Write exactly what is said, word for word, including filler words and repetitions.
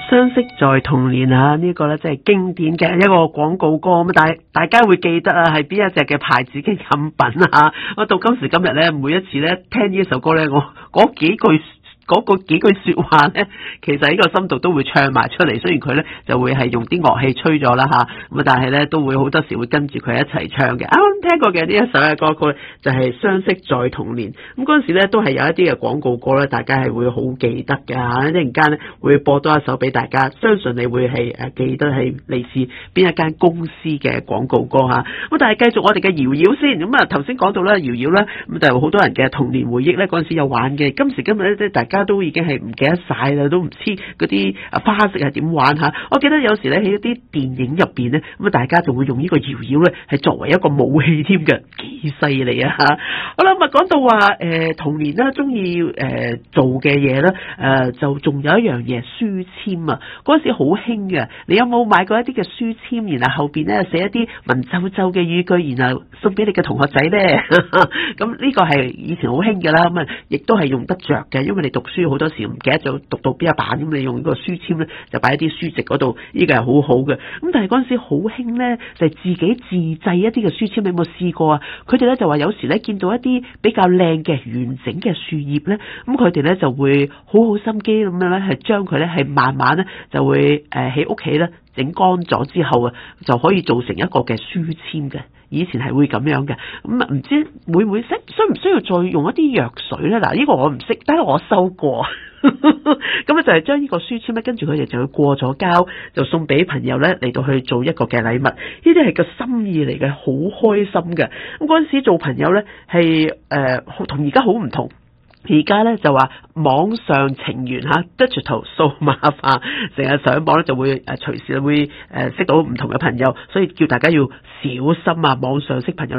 相識在童年啊，呢、這個咧真係經典嘅一個廣告歌咁，但係大家會記得啊，係邊一隻嘅牌子嘅飲品啊？我到今時今日咧，每一次咧聽呢一首歌咧，我嗰幾句嗰個幾句說話咧，其實喺個心度都會唱埋出嚟。雖然佢咧就會係用啲樂器吹咗啦吓，咁但係咧都會好多時會跟住佢一齊唱嘅。啱啱聽過嘅呢一首嘅歌曲就係、是、相識在童年。咁嗰陣時咧都係有一啲嘅廣告歌咧，大家係會好記得嘅吓。一陣間咧會播多一首俾大家，相信你會係誒記得係嚟自邊一間公司嘅廣告歌吓。咁但係繼續我哋嘅瑤瑤先。咁啊頭先講到啦，瑤瑤咧咁就好多人嘅童年回憶咧，嗰陣時有玩嘅。今時今日咧即係大家都已經係唔記得晒啦，都唔知嗰啲花式係點玩吓。我記得有時咧喺一啲電影入邊咧，咁啊大家就會用呢個瑤瑤咧係作為一個武器添嘅，幾犀利啊吓！好啦，咁啊講到話誒童年啦，中意誒做嘅嘢咧，誒就仲有一樣嘢書籤啊，嗰陣時好興嘅。你有冇買過一啲嘅書籤，然後後邊咧寫一啲文縐縐嘅語句，然後送俾你嘅同學仔咧？咁呢個係以前好興嘅啦，咁啊亦都係用得着嘅。因為你讀書好多時唔記得咗讀到邊一版，咁你用呢個書籤咧就擺喺啲書籍嗰度，呢個係好好嘅。咁但係嗰陣時好興咧，就係自己自製一啲嘅書籤，你有冇試過啊？佢哋咧就話有時咧見到一啲比較靚嘅完整嘅樹葉咧，咁佢哋咧就會好好心機咁樣咧，係將佢咧係慢慢咧就會誒喺屋企咧整乾咗之後啊，就可以做成一個嘅書籤嘅。以前係會咁樣嘅，咁啊唔知會唔會需需唔需要再用一啲藥水咧？嗱，呢個我唔識，但係我收過。咁啊就係將呢個書籤咧，跟住佢哋就會過咗膠，就送俾朋友咧嚟到去做一個嘅禮物。呢啲係個心意嚟嘅，好開心嘅。咁嗰陣時做朋友咧係誒同而家好唔同。而家咧就話網上情緣吓 digital 數碼化，成日上網咧就會誒隨時會誒識到唔同嘅朋友，所以叫大家要小心啊！網上識朋友。